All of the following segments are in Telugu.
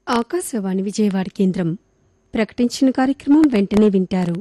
ఆకాశవాణి విజయవాడ కేంద్రం ప్రకటించిన కార్యక్రమం వెంటనే వింటారు.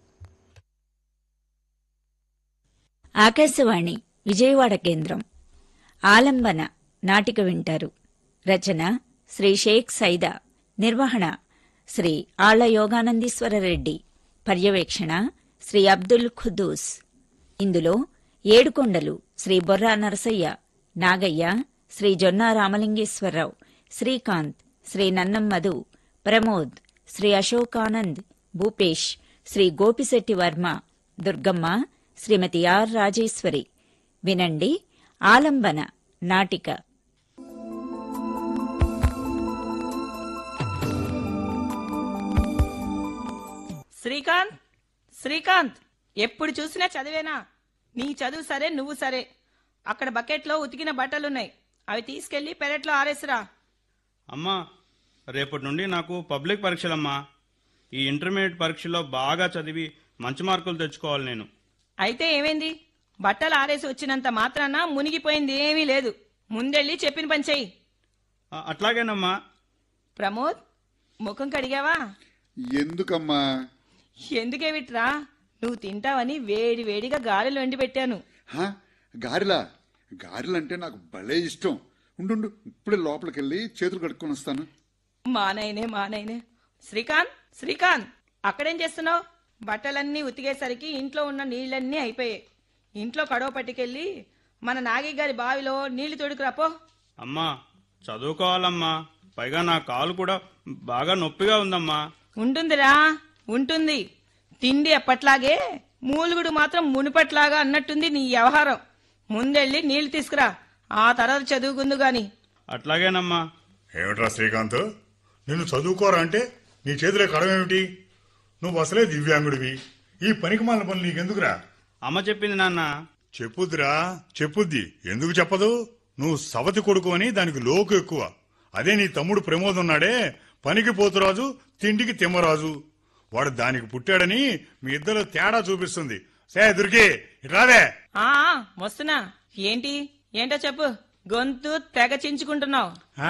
ఆకాశవాణి విజయవాడ కేంద్రం ఆలంబన నాటిక వింటారు. రచన శ్రీ షేక్ సైదా. నిర్వహణ శ్రీ ఆళ్ల యోగానందీశ్వరరెడ్డి. పర్యవేక్షణ శ్రీ అబ్దుల్ ఖుద్దూస్. ఇందులో ఏడుకొండలు శ్రీ బొర్రా నరసయ్య, నాగయ్య శ్రీ జొన్నా రామలింగేశ్వరరావు, శ్రీకాంత్ శ్రీ నన్నం మధు, ప్రమోద్ శ్రీ అశోకానంద్, భూపేష్ శ్రీ గోపిశెట్టి వర్మ, దుర్గమ్మ శ్రీమతి ఆర్ రాజేశ్వరి. వినండి ఆలంబన నాటిక. శ్రీకాంత్, శ్రీకాంత్, ఎప్పుడు చూసినా చదివేనా? నీ చదువు సరే, నువ్వు సరే. అక్కడ బకెట్లో ఉతికిన బట్టలున్నాయి, అవి తీసుకెళ్లి పెరట్లో ఆరేసిరా. అమ్మా, రేపటి నుండి నాకు పబ్లిక్ పరీక్షలమ్మా. ఈ ఇంటర్మీడియట్ పరీక్షలో బాగా చదివి మంచి మార్కులు తెచ్చుకోవాలి నేను. అయితే ఏమైంది? బట్టలు ఆరేసి వచ్చినంత మాత్రాన మునిగిపోయింది ఏమీ లేదు. ముందెళ్ళి చెప్పిన పని చెయ్యి. అట్లాగేనమ్మా. ప్రమోద్, ముఖం కడిగావా? ఎందుకమ్మా? ఎందుకేమిట్రా, నువ్వు తింటావని వేడి వేడిగా గారెలు వండి పెట్టాను. గారెలా? గారెలంటే నాకు భలే ఇష్టం. ఉండు, ఇప్పుడే లోపలికెళ్ళి చేతులు కడుక్కొని వస్తాను. మానైనే. శ్రీకాంత్, శ్రీకాంత్, అక్కడేం చేస్తున్నావు? బట్టలన్నీ ఉతికేసరికి ఇంట్లో ఉన్న నీళ్ళన్నీ అయిపోయాయి. ఇంట్లో కడవ పట్టుకెళ్ళి మన నాగి గారి బావిలో నీళ్లు తోడుకురాపో. అమ్మా, చదువుకోవాలమ్మా. పైగా నా కాలు కూడా బాగా నొప్పిగా ఉందమ్మా. ఉంటుందిరా, ఉంటుంది. తిండి ఎప్పట్లాగే, మూలుగుడు మాత్రం మునుపట్లాగా అన్నట్టుంది నీ వ్యవహారం. ముందెళ్ళి నీళ్లు తీసుకురా, ఆ తర్వాత చదువుకుందు గాని. అట్లాగేనమ్మా. ఏమిట్రా శ్రీకాంత్, నిన్ను చదువుకోరా అంటే నీ చేతిలో కడమేమిటి? నువ్వు అసలే దివ్యాంగుడివి. ఈ పనికి మాలిన పనులు నీకెందుకురా? అమ్మ చెప్పింది నాన్న. చెప్పుద్దిరా, చెప్పుద్ది. ఎందుకు చెప్పదు? నువ్వు సవతి కొడుకు అని దానికి లోకు ఎక్కువ. అదే నీ తమ్ముడు ప్రమోద్ ఉన్నాడే, పనికి పోతురాజు, తిండికి తిమ్మరాజు. వాడు దానికి పుట్టాడని మీ ఇద్దరు తేడా చూపిస్తుంది. సే దుర్గి, రావే. వస్తున్నా. ఏంటో చెప్పు. గొంతు తెగ చించుకుంటున్నావు.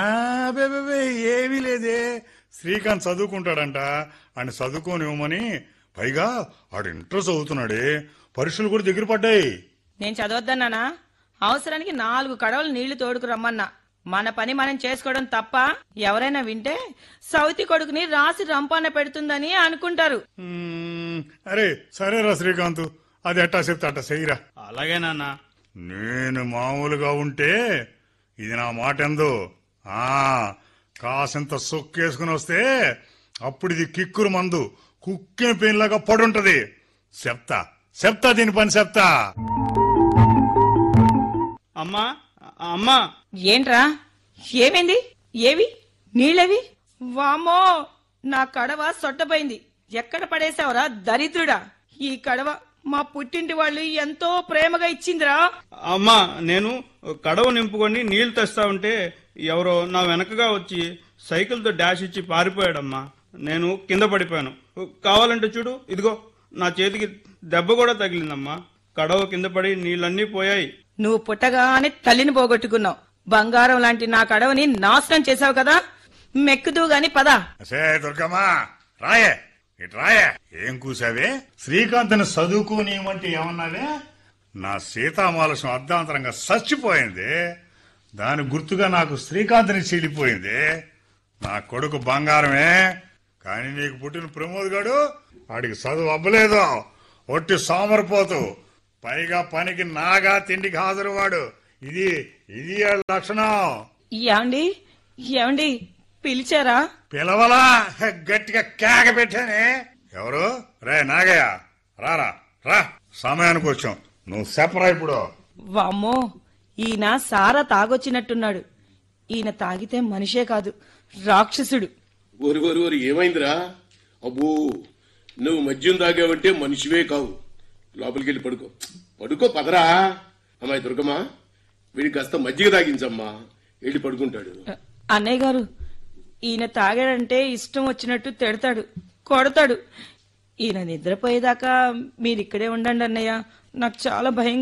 ఏమీ లేదే. శ్రీకాంత్ చదువుకుంటాడంట, ఆయన చదువుకోనివ్వమని. పైగా ఆడు ఇంటర్ చదువుతున్నాడే, పరీక్షలు కూడా దగ్గర పడ్డాయి. నేను చదవద్దన్నానా? అవసరానికి 4 కడవలు నీళ్లు తోడుకు రమ్మన్నా. మన పని మనం చేసుకోవడం తప్ప ఎవరైనా వింటే సౌతి కొడుకుని రాసి రంపాన పెడుతుందని అనుకుంటారు. అరే సరేరా శ్రీకాంత్, అది ఎట్టా చెప్తే అట్టా చెయ్యిరా. అలాగే నాన్న. నేను మామూలుగా ఉంటే ఇది నా మాట ఎందు. కాసింత సొక్కేసుకుని వస్తే అప్పుడు ఇది కిక్కురు మందు కుక్కిన పెయిన్లాగా పడుంటది. చెప్తా దీని పని చెప్తా. అమ్మా, అమ్మా. ఏంట్రా, ఏమైంది? ఏవి నీళ్ళవి? వామ్మో, నా కడవ సొట్టపోయింది. ఎక్కడ పడేశావురా దరిద్రుడా? ఈ కడవ మా పుట్టింటి వాళ్ళు ఎంతో ప్రేమగా ఇచ్చిందిరా. అమ్మా, నేను కడవ నింపుకొని నీళ్లు తెస్తా ఉంటే ఎవరో నా వెనకగా వచ్చి సైకిల్తో డాష్ ఇచ్చి పారిపోయాడమ్మా. నేను కింద పడిపోయాను. కావాలంటే చూడు, ఇదిగో నా చేతికి దెబ్బ కూడా తగిలిందమ్మా. కడవ కింద పడి నీళ్ళన్నీ పోయాయి. నువ్వు పుట్టగానే తల్లిని పోగొట్టుకున్నావు. బంగారం లాంటి నా కడవని నాశనం చేశావు కదా. మెక్కుతూ గాని పదా. దుర్గమ్మా, రాయే, ఇటు రాయే. ఏం కూసావే? శ్రీకాంత్ని చదువుకోనియమంటే ఏమన్నావే? నా సీతామాలసం అర్ధాంతరంగా చచ్చిపోయింది. దాని గుర్తుగా నాకు శ్రీకాంత్ని చెడిపోయింది. నా కొడుకు బంగారమే, కాని నీకు పుట్టిన ప్రమోద్ గాడు వాడికి చదువు అవ్వలేదు. ఒట్టి సోమరిపోతు. పైగా పనికి నాగా తిండికి హాజరు వాడు. ఇది లక్షణం. ఏమండి పిలిచారా? పిలవలా, గట్టిగా కేక పెట్టానే. ఎవరు? రే నాగయ్య, రా, సమయానికి వచ్చాం. నువ్వు చెప్పరా ఇప్పుడు. వామ్మో, ఈయన సారా తాగొచ్చినట్టున్నాడు. ఈయన తాగితే మనిషే కాదు, రాక్షసుడు. ఓరి ఏమైందిరా? అబ్బో, నువ్వు మద్యం తాగావంటే మనిషివే కావు. లోపలికి వెళ్ళి పడుకో పదరా. అమ్మాయి దుర్గమ్మ, వీడికి కాస్త మజ్జిగ తాగించమ్మా, వెళ్ళి పడుకుంటాడు. అన్నయ్య గారు, ఈయన తాగాడంటే ఇష్టం వచ్చినట్టు తిడతాడు, కొడతాడు. ఈయన నిద్రపోయేదాకా మీరిక్కడే ఉండండి అన్నయ్య. నాకు చాలా భయం.